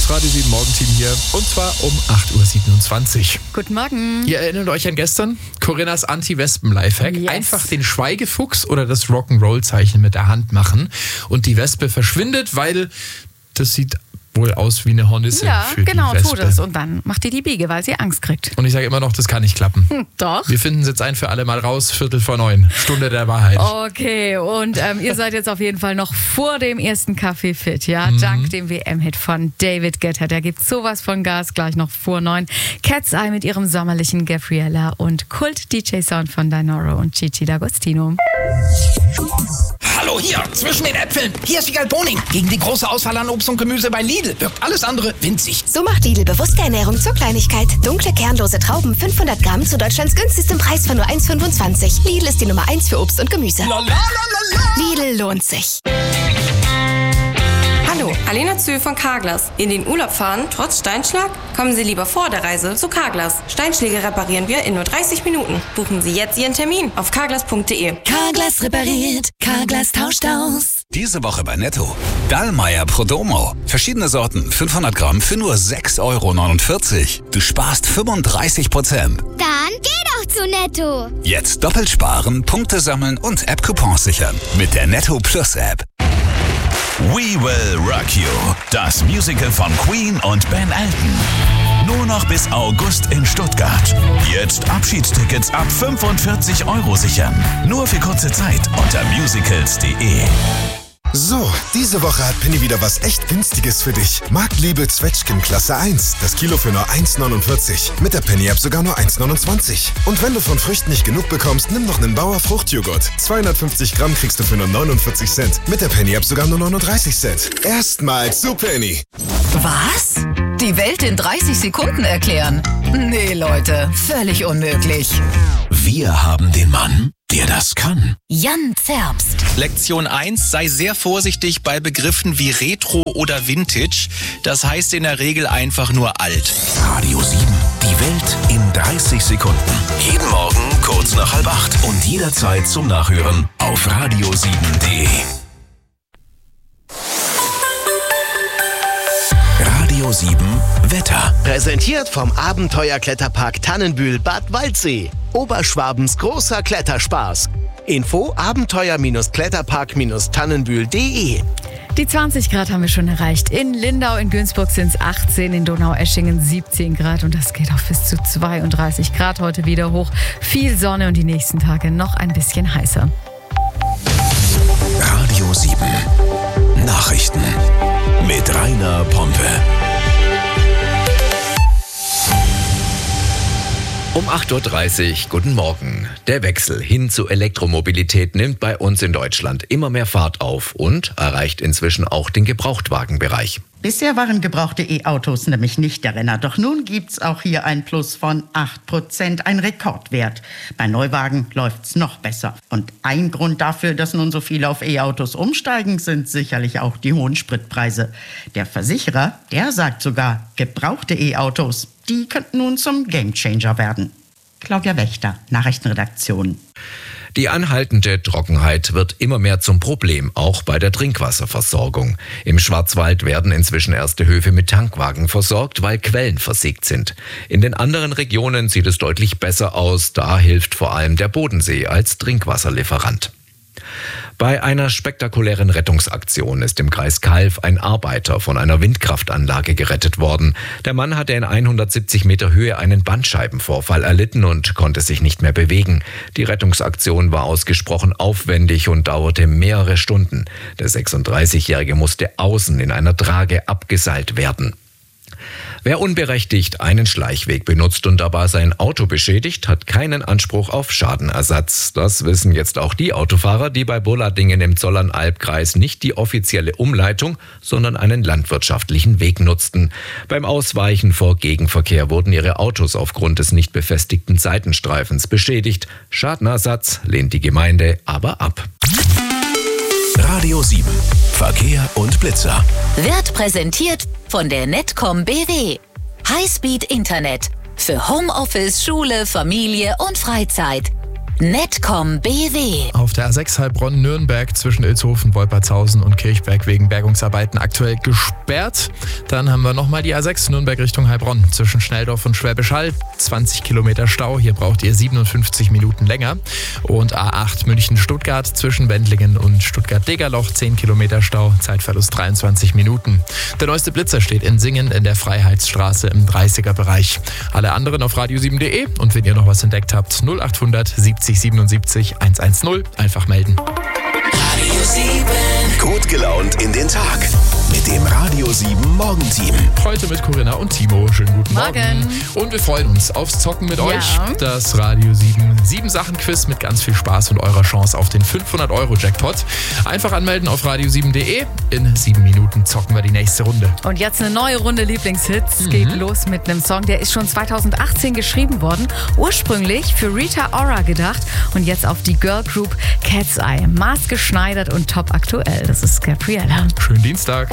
Das Radio 7 Morgenteam hier und zwar um 8.27 Uhr. Guten Morgen. Ihr erinnert euch an gestern? Corinnas Anti-Wespen-Lifehack. Yes. Einfach den Schweigefuchs oder das Rock'n'Roll-Zeichen mit der Hand machen und die Wespe verschwindet, weil das sieht wohl aus wie eine Hornisse für genau, die Wespe. tut es. Und dann macht die Biege, weil sie Angst kriegt. Und ich sage immer noch, das kann nicht klappen. Doch. Wir finden es jetzt ein für alle Mal raus, 8:45, Stunde der Wahrheit. Okay, und ihr seid jetzt auf jeden Fall noch vor dem ersten Kaffee fit, ja? Dank dem WM-Hit von David Guetta. Der gibt sowas von Gas, gleich noch vor 9. Cat's Eye mit ihrem sommerlichen Gabriella und Kult-DJ-Sound von Dinoro und Gigi D'Agostino. Hallo hier, zwischen den Äpfeln. Hier ist Wiegald Boning. Gegen die große Auswahl an Obst und Gemüse bei Lidl wirkt alles andere winzig. So macht Lidl bewusste Ernährung zur Kleinigkeit. Dunkle, kernlose Trauben, 500 Gramm zu Deutschlands günstigstem Preis von nur 1,25. Lidl ist die Nummer 1 für Obst und Gemüse. Lidl lohnt sich. Hallo, Alena Zühl von Carglass. In den Urlaub fahren, trotz Steinschlag? Kommen Sie lieber vor der Reise zu Carglass. Steinschläge reparieren wir in nur 30 Minuten. Buchen Sie jetzt Ihren Termin auf carglass.de. Carglass repariert, Carglass tauscht aus. Diese Woche bei Netto. Dallmayr Prodomo. Verschiedene Sorten, 500 Gramm für nur 6,49 Euro. Du sparst 35%. Dann geh doch zu Netto. Jetzt doppelt sparen, Punkte sammeln und App-Coupons sichern. Mit der Netto Plus App. We Will Rock You, das Musical von Queen und Ben Elton. Nur noch bis August in Stuttgart. Jetzt Abschiedstickets ab 45 Euro sichern. Nur für kurze Zeit unter musicals.de. So, diese Woche hat Penny wieder was echt Günstiges für dich. Marktliebe Zwetschgen Klasse 1. Das Kilo für nur 1,49. Mit der Penny-App sogar nur 1,29. Und wenn du von Früchten nicht genug bekommst, nimm noch einen Bauer Fruchtjoghurt. 250 Gramm kriegst du für nur 49 Cent. Mit der Penny-App sogar nur 39 Cent. Erstmal zu Penny. Was? Die Welt in 30 Sekunden erklären? Nee, Leute, völlig unmöglich. Wir haben den Mann, der das kann. Jan Zerbst. Lektion 1, sei sehr vorsichtig bei Begriffen wie Retro oder Vintage. Das heißt in der Regel einfach nur alt. Radio 7, die Welt in 30 Sekunden. Jeden Morgen kurz nach 7:30 und jederzeit zum Nachhören auf radio7.de. Radio 7 Wetter. Präsentiert vom Abenteuerkletterpark Tannenbühl Bad Waldsee. Oberschwabens großer Kletterspaß. Info abenteuer-kletterpark-tannenbühl.de. Die 20 Grad haben wir schon erreicht. In Lindau, in Günzburg sind es 18, in Donaueschingen 17 Grad und das geht auf bis zu 32 Grad heute wieder hoch. Viel Sonne und die nächsten Tage noch ein bisschen heißer. Radio 7 Nachrichten mit Rainer Pompe. Um 8.30 Uhr, guten Morgen. Der Wechsel hin zu Elektromobilität nimmt bei uns in Deutschland immer mehr Fahrt auf und erreicht inzwischen auch den Gebrauchtwagenbereich. Bisher waren gebrauchte E-Autos nämlich nicht der Renner. Doch nun gibt's auch hier ein Plus von 8%, ein Rekordwert. Bei Neuwagen läuft's noch besser. Und ein Grund dafür, dass nun so viele auf E-Autos umsteigen, sind sicherlich auch die hohen Spritpreise. Der Versicherer, der sagt sogar, gebrauchte E-Autos, die könnten nun zum Gamechanger werden. Claudia Wächter, Nachrichtenredaktion. Die anhaltende Trockenheit wird immer mehr zum Problem, auch bei der Trinkwasserversorgung. Im Schwarzwald werden inzwischen erste Höfe mit Tankwagen versorgt, weil Quellen versiegt sind. In den anderen Regionen sieht es deutlich besser aus, da hilft vor allem der Bodensee als Trinkwasserlieferant. Bei einer spektakulären Rettungsaktion ist im Kreis Calw ein Arbeiter von einer Windkraftanlage gerettet worden. Der Mann hatte in 170 Meter Höhe einen Bandscheibenvorfall erlitten und konnte sich nicht mehr bewegen. Die Rettungsaktion war ausgesprochen aufwendig und dauerte mehrere Stunden. Der 36-Jährige musste außen in einer Trage abgeseilt werden. Wer unberechtigt einen Schleichweg benutzt und dabei sein Auto beschädigt, hat keinen Anspruch auf Schadenersatz. Das wissen jetzt auch die Autofahrer, die bei Bulladingen im Zollernalbkreis nicht die offizielle Umleitung, sondern einen landwirtschaftlichen Weg nutzten. Beim Ausweichen vor Gegenverkehr wurden ihre Autos aufgrund des nicht befestigten Seitenstreifens beschädigt. Schadenersatz lehnt die Gemeinde aber ab. Radio 7 Verkehr und Blitzer. Wird präsentiert von der Netcom BW. Highspeed Internet für Homeoffice, Schule, Familie und Freizeit. Netcom BW. Auf der A6 Heilbronn-Nürnberg zwischen Ilshofen, Wolpertshausen und Kirchberg wegen Bergungsarbeiten aktuell gesperrt. Dann haben wir nochmal die A6 Nürnberg Richtung Heilbronn zwischen Schnelldorf und Schwäbisch Hall. 20 Kilometer Stau, hier braucht ihr 57 Minuten länger. Und A8 München-Stuttgart zwischen Wendlingen und Stuttgart-Degerloch. 10 Kilometer Stau, Zeitverlust 23 Minuten. Der neueste Blitzer steht in Singen in der Freiheitsstraße im 30er-Bereich. Alle anderen auf radio7.de und wenn ihr noch was entdeckt habt, 0800 70 77 110. Einfach melden. Radio 7. Gut gelaunt in den Tag. Mit dem Radio 7 Morgenteam. Heute mit Corinna und Timo. Schönen guten Morgen. Und wir freuen uns aufs Zocken mit euch. Das Radio 7 Sachen-Quiz mit ganz viel Spaß und eurer Chance auf den 500-Euro-Jackpot. Einfach anmelden auf radio7.de. In 7 Minuten zocken wir die nächste Runde. Und jetzt eine neue Runde Lieblingshits. Geht los mit einem Song, der ist schon 2018 geschrieben worden. Ursprünglich für Rita Ora gedacht und jetzt auf die Girl Group Cat's Eye. Maßgeschneidert und top aktuell. Das ist Gabriella. Schönen Dienstag.